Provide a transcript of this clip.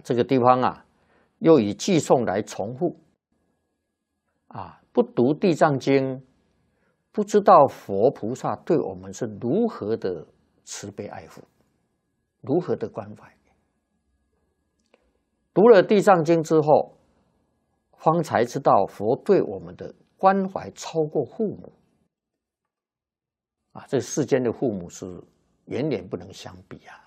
这个地方啊，又以寄送来重复。不读《地藏经》，不知道佛菩萨对我们是如何的慈悲爱护，如何的关怀。读了《地藏经》之后，方才知道佛对我们的关怀超过父母。这世间的父母是远远不能相比啊。